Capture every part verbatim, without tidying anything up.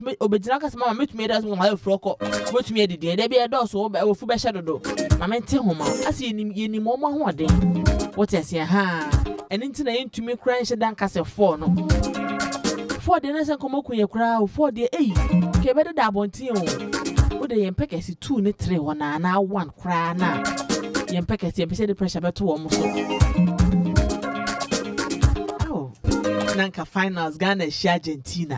obedina ka sama metumi da so ma froko metumi edidi de bia do so ofu be shedodo ma mente homa ase yenim yenim mo ahoden what ese ha eni ntina yentumi kra nhye dan kase four no four de na se komo kunye kra four de eh ke be da abontin o de yen pekesi two ne three wona na one kra na yen pekesi yen pese de pressure beto wo mo so oh nanka finals Ghana shi Argentina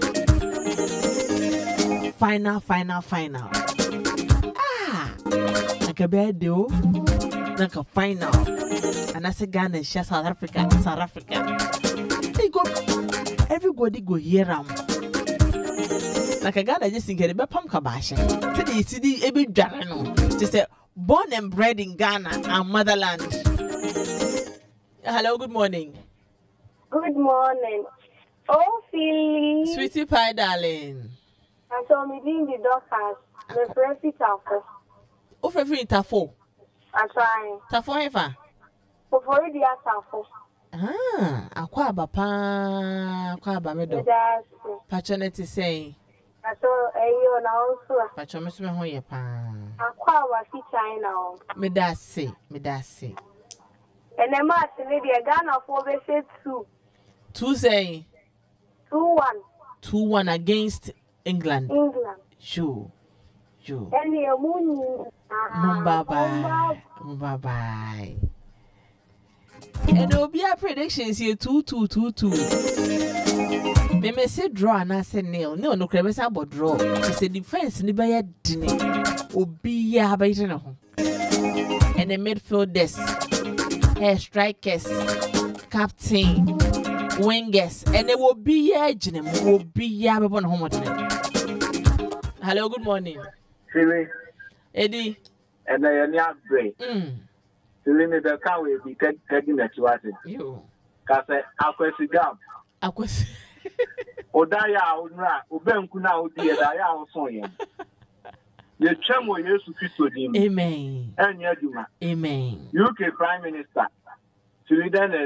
final final final ah nanka be de o nanka final and I say Ghana shi South Africa South Africa they go everybody go hear am like a Ghana just think the be pam kabashe say the city e be dware no to say born and bred in Ghana and motherland. Hello, good morning. Good morning. Oh, Philly. Sweetie pie, darling. I saw me doing the doctors. The free tafo. Oh, free tafo. I'm trying. Tafo ever. For the tafo. Ah, akwa bapa, akwa ba medo. Patronette say. I saw a year now. Patronette me ho ye pa. Akwa wa fi China. Me da say, me da say. And the match maybe a Ghana for be say two. Two say. Two one. Two one against England. England. Sure. Sure. And the moon. Bye bye. Bye bye. And there will be a predictions here two two two two. Me me say draw and I say nail. No no crebe say about draw. It's a defense ni be dini. Obi ya ba yire ho. And the midfielders, air strikers, captain, wingers, and they will be ya jinem. Will be ya be on home. Hello, good morning. Philly. Eddie. And I am not great. Mm. Philly me the car will be taking the chihuahua. You. Kase akwesi gam. Akwesi. Odaya onra obenku na odi e da ya oson yen. Ye twemo Yesu Kristo dim. Amen. Enye aduma. Amen. U K Prime Minister. Sweden.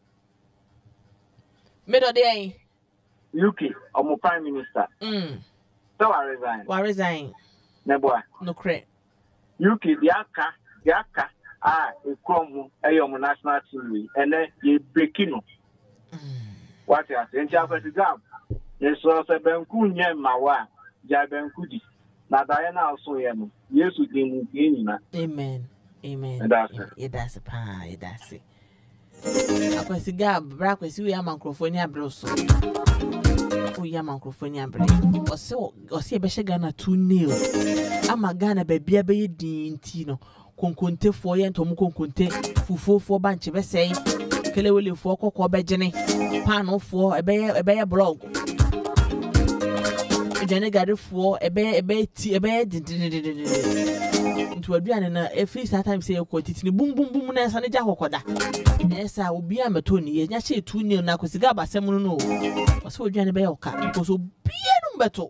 Middle day. U K omo Prime Minister. Mm. So I resign. Wa resign. Nebo. No cre. U K diaka, diaka. Ah, e kromu e yo national T V. Ene ye bekino. What you say? Nti akwesi gam. Yeso se benku nye mawa. Ja benku di. Na daye na so ye no. Yesu din ni nyina. Amen. Amen. Ye that's a pa, ye that's it. Akwesi gam, bra kwesi we amankrofoni abroso. We amankrofoni abre. Ose ose be she Ghana two nil. Ama Ghana be bia be din nti no. Konkonte fo ye ntomu konkonte fufofo banche be sei. Kelewele fo kokko be gene. Pano fo ebe ebe blog. Ejane gade fo ebe ebe ti ebe ntu aduane na every time say ko titini bum bum bum na sane ja kokoda. Esa obi ameto ni ye nya che two nil na kwesiga basem no no. Oso aduane be yoka because obi enu beto.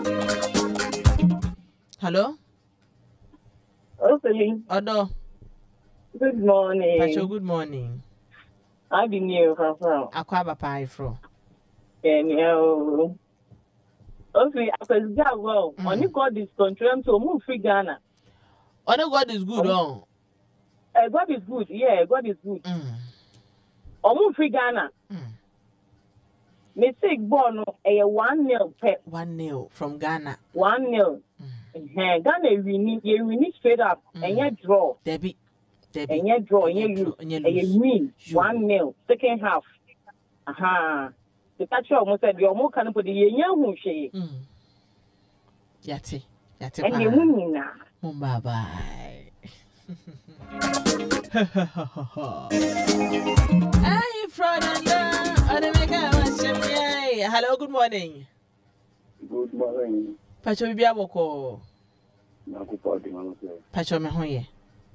Hello? Okay. Odo. Good morning. Pacho, good morning. I be new from from. Akwa bapa ifro. And you. Okay, because God well. Only God is controlling to move free Ghana. Only God is good, oh. Uh, God is good. Yeah, God is good. Mm. Or move free Ghana. Mm. Mistake born a one nil pet. One nil from Ghana. One nil. Mm. Ghana winning. You winning straight up. Mm. And you draw. Debbie. Debbie. And you draw. And you lose. And you win. One nil. Second half. Aha. The catcher almost said, "You're more kind of put the young she." Yati, yati. And you win now. Bye bye. Hey, Friday. Hello, good morning. Good morning. Pacho bibi aboko. Nakupati mama. Pacho me hoye.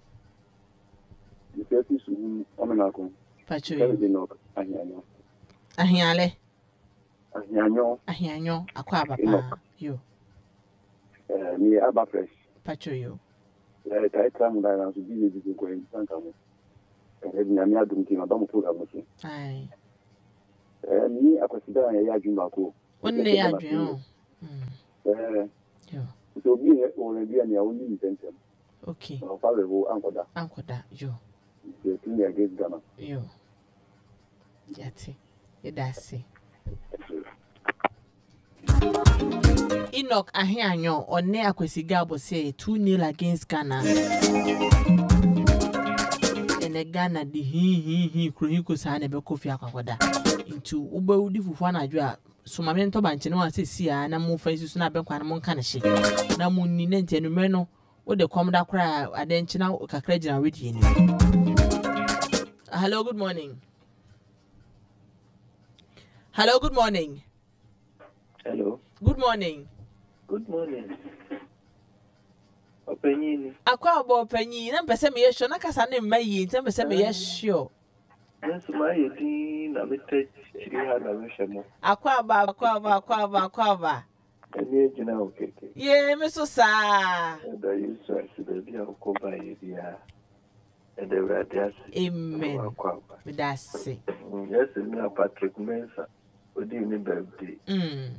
Difeti su omenako. Pacho yo. Dinok ahianyo. Ahiale. Ahianyo. Ahianyo akwa baba. Yo. Eh mi aba fresh. Pacho yo. Eh tai time da na su biye biye ko en sanka mo. Eh ni ami adum ti na ba mo program mo so. Ai. Eh ni akwasida ya ya jumba ko. Wonne ya dwen o. Eh. Yo. So be already and your only intention. Okay. Our father will uncle that. Uncle that. Yo. The thing against Ghana. Yo. Yati. Yedasi. Enoch Ahianyo or Nea Kwesigabo say two nil against Ghana. And the Ghana the he he he Kruhiko Sane Bekofi Akakoda into Uber Udifu Fana. So my mentor banch no say see na mo fancy na be kwan mo kan she na mo ni na ntenu me no wo de kom da kra adenchi na kakra gina wedi ni. Hello, good morning. Hello, good morning. Hello. Good morning. Good morning. Opinion. Akwa bo panyi na pese me yesho na kasa ne mayi nti pese me yesho. Yes, my idea na me touch three hundred na me Akwa ba akwa ba akwa ba akwa ba. Eni ejina okeke. Ye me so sa. Da you so I be dia ko ba ye dia. E de radias. Amen. Akwa ba. Me da se. Yes, me Patrick Mensa. Odi ni birthday. Mm.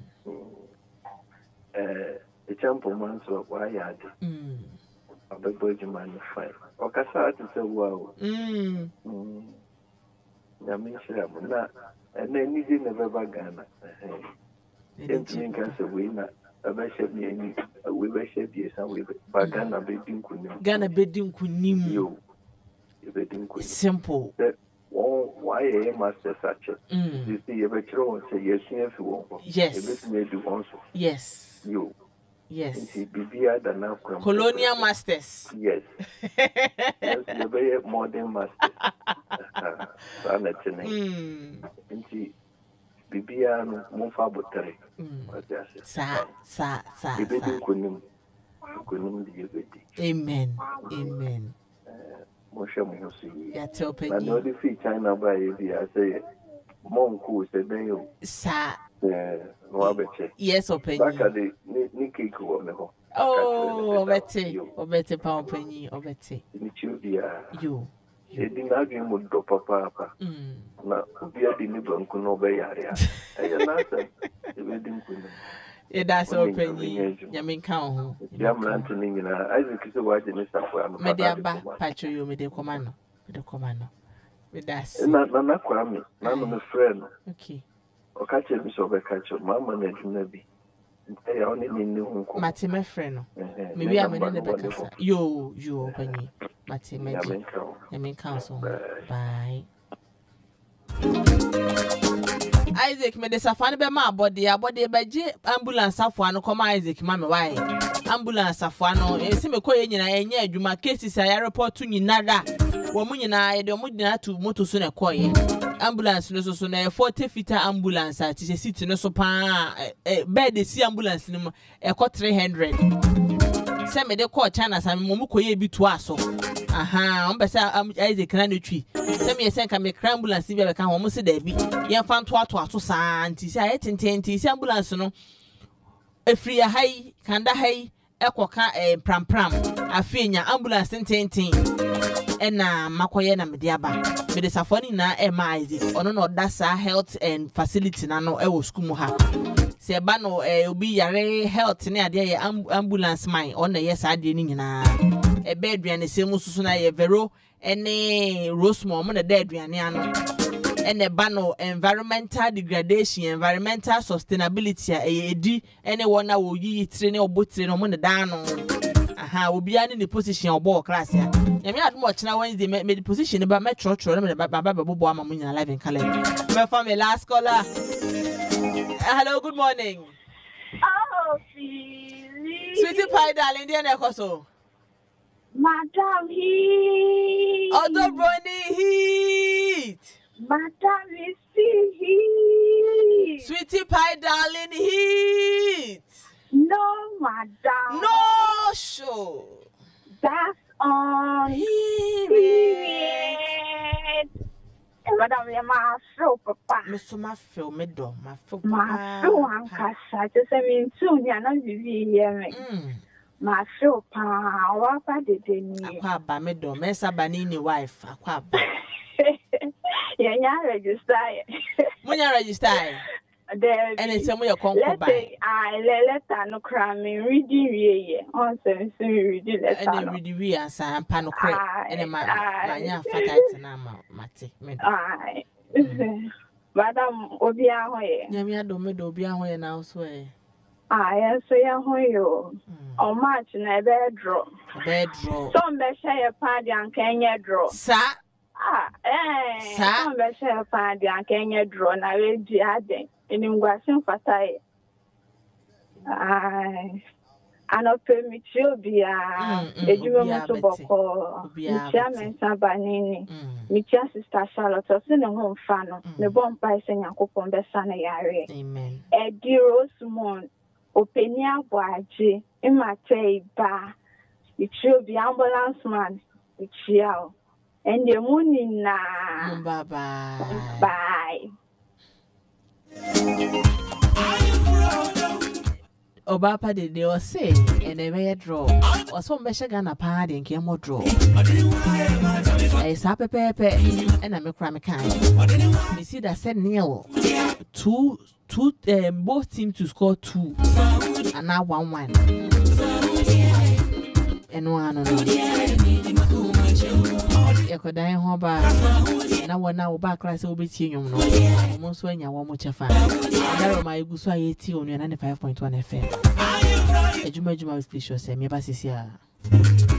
Eh, e champo man so wa ya de. Mm. Abegbo juma ni fine. Okasa ati se wa. Mm. Mm. Na me shira mo na ene ni je ne beba Ghana. Eh. Enti kan se we na abeshe bi eni we beshe bi esa we ba Ghana be din kunim. Ghana be din kunim. Yo. Be din kunim. Simple. Oh, why a master such a Mm. you see a veteran say yes, if you want. Yes. A bit may do also. Yes. You. Yes. Be bigger than now. Colonial masters. Yes. Yes, you be a modern master. Mm. Inti bibia no mofa botere. What you say? Sa sa sa. Bibedi kunim. Kunim di bibedi. Amen. Amen. Moshe Mosi. Ya tell Na no Penny. di fi China ba ye bi I say monku se ben yo. Sa. Eh, no abeche. Yes, Penny. Baka de ni ni cake wo me ho. Oh, obete. Obete pa Penny. Obete. Ni chubia. You. E di na gi mo do papa papa. Mm. Na obi adi ni banku no be yare a. E na sa e be di nku ni. Yeah, that's all Penny. Ya min kan ho. Ya mranti ni nyina. Isaac se waje ni safo am. Me dia ba patcho yo me de komano. Me de komano. Me das. Na na na kwa mi. Na no me friend. Okay. O ka che mi so be ka che mama na dwuna bi. Nte ya oni ni ni hu ko. Mati me friend no. Me wi am ne be kasa. Yo, yo Penny. Mati me Ya ji. men ka. Ya min kan so. Bye. Isaac me de safane be ma abode abode be je ambulance afo no come Isaac ma me why ambulance afo no e se me koye nyina enye adwuma cases ya report nyina da wo mu nyina e de mu nyina to moto so na koye ambulance no so so na forty feet ambulance a ti se seat no so pa bed si ambulance no e ko three hundred se me de call China sa me mu koye bi to aso aha on be say Isaac na no twi se me yesen ka me ambulance bi be ka ho mu se da bi yen fa nto ato ato sa nti se aye tententi se ambulance no efri ya hai kanda hai ekoka eh, pram pram afenya ambulance tententi ena makoye na mede aba mede safoni na e ma Isaac ono no dasa health and facility na no e wo school mu ha se ba no eh, obi yare health ne ade ye ambulance man ono ye sa ade ni nyina e be aduane se mu susu na ye vero ene rosemo mo na da aduane ano ene ba no environmental degradation environmental sustainability e edi ene wona wo yi tire ne obotire no mo na da no aha obi ani ne position obo class ya yemi adum ochina Wednesday me the position ba me tro tro me ba ba ba bobo ama mo nyina live in calendar me family last caller. Hello, good morning. Oh, Philly. Sweetie pie darling, dear Nekoso. Madam Heat. Otto Brony Heat. Madam is Heat. Sweetie pie darling Heat. No, Madam. No show. That's on Period. Madam, you're my show, Papa. Mister my film, me do, my film, My show, I'm Casa. Just I mean, soon you're not really Hmm. My show, Pa. What did they need? Aqua ba me do, Mesa Banini wife, Aqua ba. You're not registered. Munya register. There. And it's some your conco Let's by. say I let letter no cramming reading ye. On sense reading letter. And then read we as a pano crack. And then my my fat na mate. Aye. Madam Obia Hoye. Yamia do me do be away now so. Aye, so ya hoyo. O match na bedroom. Bedroom. Some be share party and Kenya draw. Sa Ah, eh. Sa Some be share party and Kenya draw na we di ade. Ini ngwasin fatai. Aye. Ano permit you be a ejuma moto boko. Michia mensa banini. Michia sister Charlotte so ne ho mfa no. Me bon pa ise Yakobon be sa na yare. Amen. Edi Rosemond openi abwaje imate ba. Ichio bi ambulance man. Ichia. And the morning na. Bye bye. Bye. Obapa did they all say, and they may draw. Or some Michigan party and came more draw. A sape pepe, and I'm a cram kind. You see that said Neil two, two, um, both teams to score two, and now one one. And one on Yakodai Hoba, and I want now back class will be seeing you. Almost when you want much of fun. There my Guswa eighty on your ninety-five point one F M. A Juma Juma is pleasure, say, me, Basia.